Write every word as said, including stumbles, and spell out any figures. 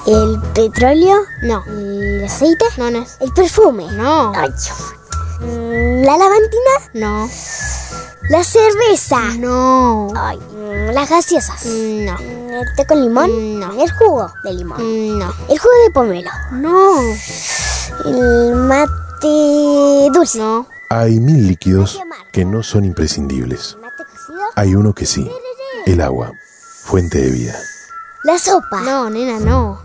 ¿El petróleo? No. ¿El aceite? No, no es. ¿El perfume? No. Ay, ¿la lavantina? No. ¿La cerveza? No. Ay, ¿las gaseosas? No. ¿El té con limón? No. ¿El jugo de limón? No. ¿El jugo de pomelo? No. ¿El mate dulce? No. Hay mil líquidos que no son imprescindibles. ¿El mate cocido? Hay uno que sí, el agua, fuente de vida. ¿La sopa? No, nena, no.